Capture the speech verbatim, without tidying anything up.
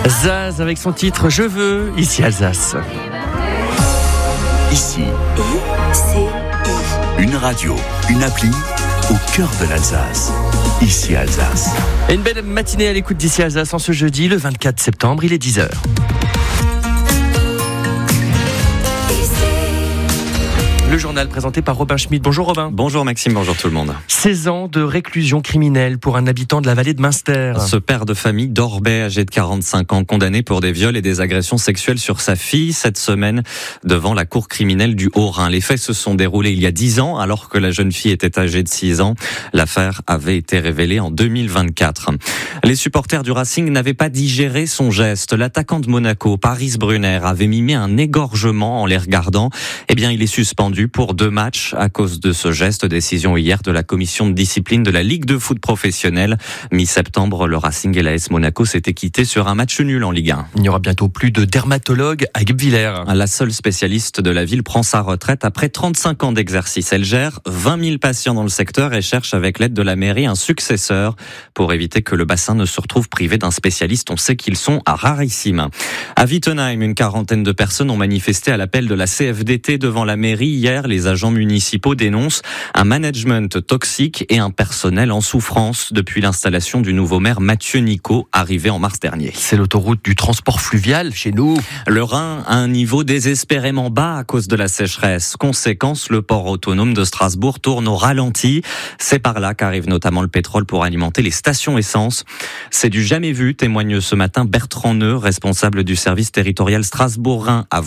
Zaz avec son titre Je veux, ici Alsace. Ici, I C I. une radio, une appli au cœur de l'Alsace. Ici Alsace. Et une belle matinée à l'écoute d'ici Alsace en ce jeudi, le vingt-quatre septembre, il est dix heures. Le journal présenté par Robin Schmidt. Bonjour Robin. Bonjour Maxime, bonjour tout le monde. seize ans de réclusion criminelle pour un habitant de la vallée de Münster. Ce père de famille d'Orbay, âgé de quarante-cinq ans, condamné pour des viols et des agressions sexuelles sur sa fille cette semaine devant la cour criminelle du Haut-Rhin. Les faits se sont déroulés il y a dix ans alors que la jeune fille était âgée de six ans. L'affaire avait été révélée en deux mille vingt-quatre. Les supporters du Racing n'avaient pas digéré son geste. L'attaquant de Monaco, Paris Brunner, avait mimé un égorgement en les regardant. Eh bien, il est suspendu pour deux matchs à cause de ce geste. Décision hier de la commission de discipline de la Ligue de foot professionnelle. Mi-septembre, le Racing et l'A S Monaco s'étaient quittés sur un match nul en Ligue un. Il n'y aura bientôt plus de dermatologue à Guebwiller. La seule spécialiste de la ville prend sa retraite après trente-cinq ans d'exercice. Elle gère vingt mille patients dans le secteur et cherche avec l'aide de la mairie un successeur pour éviter que le bassin ne se retrouve privé d'un spécialiste. On sait qu'ils sont rarissimes. À Wittenheim, une quarantaine de personnes ont manifesté à l'appel de la C F D T devant la mairie. Hier, les agents municipaux dénoncent un management toxique et un personnel en souffrance depuis l'installation du nouveau maire Mathieu Nicot, arrivé en mars dernier. C'est l'autoroute du transport fluvial chez nous. Le Rhin a un niveau désespérément bas à cause de la sécheresse. Conséquence, le port autonome de Strasbourg tourne au ralenti. C'est par là qu'arrive notamment le pétrole pour alimenter les stations essence. C'est du jamais vu, témoigne ce matin Bertrand Neu, responsable du service territorial Strasbourg-Rhin à